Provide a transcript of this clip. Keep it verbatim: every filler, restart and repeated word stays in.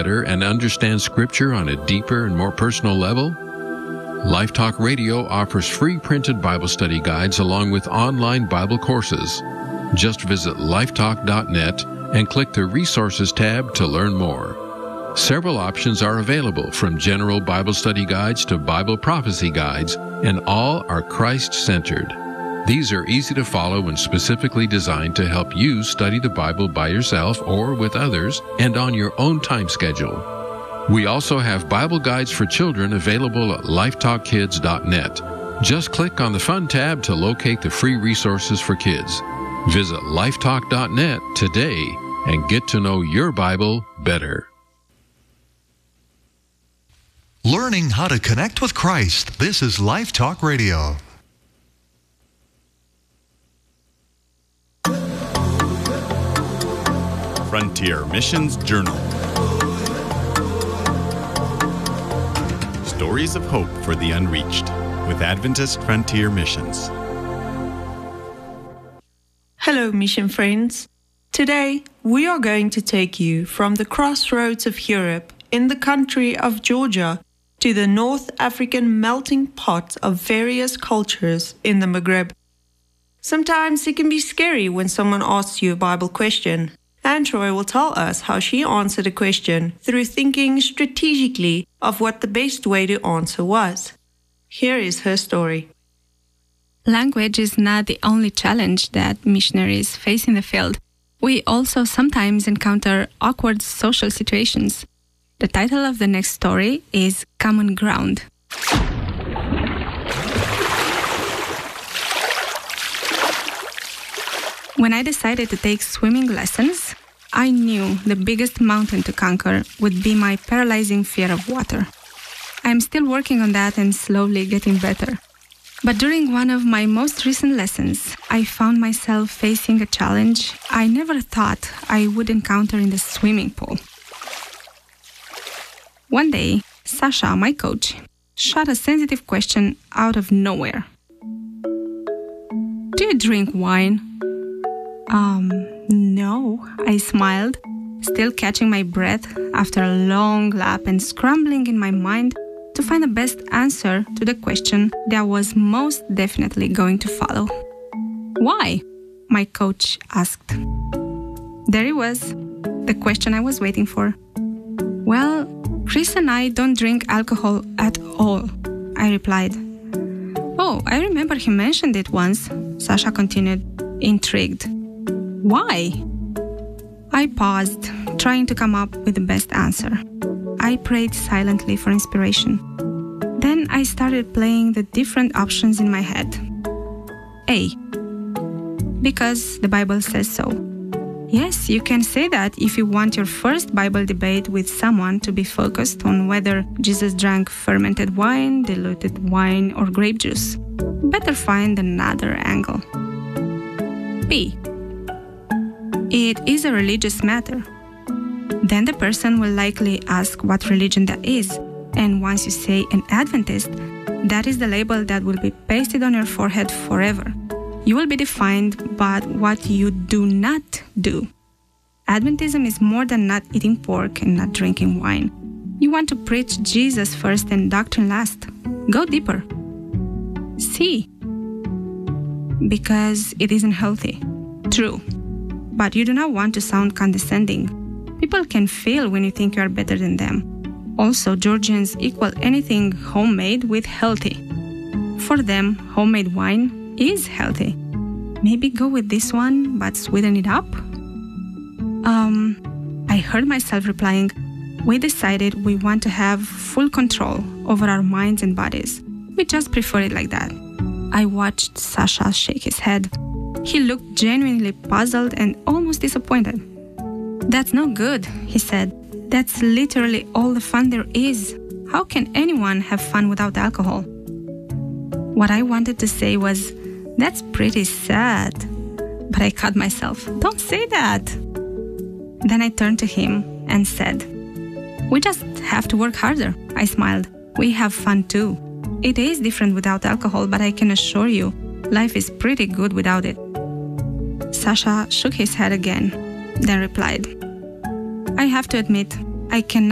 better and understand Scripture on a deeper and more personal level? Life Talk Radio offers free printed Bible study guides along with online Bible courses. Just visit lifetalk dot net and click the Resources tab to learn more. Several options are available, from general Bible study guides to Bible prophecy guides, and all are Christ-centered. These are easy to follow and specifically designed to help you study the Bible by yourself or with others and on your own time schedule. We also have Bible guides for children available at lifetalk kids dot net. Just click on the Fun tab to locate the free resources for kids. Visit lifetalk dot net today and get to know your Bible better. Learning how to connect with Christ. This is Life Talk Radio. Frontier Missions Journal. Stories of hope for the unreached with Adventist Frontier Missions. Hello, mission friends. Today, we are going to take you from the crossroads of Europe in the country of Georgia to the North African melting pot of various cultures in the Maghreb. Sometimes it can be scary when someone asks you a Bible question, and Troy will tell us how she answered a question through thinking strategically of what the best way to answer was. Here is her story. Language is not the only challenge that missionaries face in the field. We also sometimes encounter awkward social situations. The title of the next story is Common Ground. When I decided to take swimming lessons, I knew the biggest mountain to conquer would be my paralyzing fear of water. I'm still working on that and slowly getting better. But during one of my most recent lessons, I found myself facing a challenge I never thought I would encounter in the swimming pool. One day, Sasha, my coach, shot a sensitive question out of nowhere. Do you drink wine? Um, no, I smiled, still catching my breath after a long lap and scrambling in my mind to find the best answer to the question that was most definitely going to follow. Why? My coach asked. There it was, the question I was waiting for. Well, Chris and I don't drink alcohol at all, I replied. Oh, I remember he mentioned it once, Sasha continued, intrigued. Why? I paused, trying to come up with the best answer. I prayed silently for inspiration. Then I started playing the different options in my head. A. Because the Bible says so. Yes, you can say that if you want your first Bible debate with someone to be focused on whether Jesus drank fermented wine, diluted wine, or grape juice. Better find another angle. B. It is a religious matter. Then the person will likely ask what religion that is, and once you say an Adventist, that is the label that will be pasted on your forehead forever. You will be defined by what you do not do. Adventism is more than not eating pork and not drinking wine. You want to preach Jesus first and doctrine last. Go deeper. C. Because it isn't healthy. True. But you do not want to sound condescending. People can fail when you think you are better than them. Also, Georgians equal anything homemade with healthy. For them, homemade wine is healthy. Maybe go with this one, but sweeten it up? Um, I heard myself replying, we decided we want to have full control over our minds and bodies. We just prefer it like that. I watched Sasha shake his head. He looked genuinely puzzled and almost disappointed. That's no good, he said. That's literally all the fun there is. How can anyone have fun without alcohol? What I wanted to say was, that's pretty sad. But I caught myself. Don't say that. Then I turned to him and said, we just have to work harder. I smiled. We have fun too. It is different without alcohol, but I can assure you, life is pretty good without it. Sasha shook his head again, then replied, I have to admit, I cannot